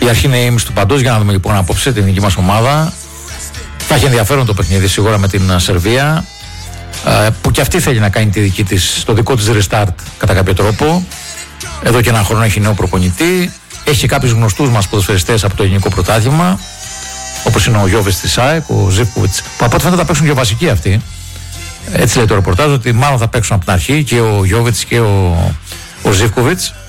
Η αρχή είναι η ήμιση του παντός, για να δούμε λοιπόν απόψε την δική μας ομάδα. Θα έχει ενδιαφέρον το παιχνίδι σίγουρα με την Σερβία, που και αυτή θέλει να κάνει το δικό της restart κατά κάποιο τρόπο. Εδώ και ένα χρόνο έχει νέο προπονητή, έχει κάποιους γνωστούς μας ποδοσφαιριστές από το ελληνικό πρωτάθλημα, όπως είναι ο Γιώβετς της ΑΕΚ, ο Ζίβκοβιτς, που από ό,τι φαίνεται θα παίξουν και βασικοί αυτοί. Έτσι λέει το ρεπορτάζ, ότι μάλλον θα παίξουν από την αρχή και ο Γιώβετς και ο Ζίβκοβιτς.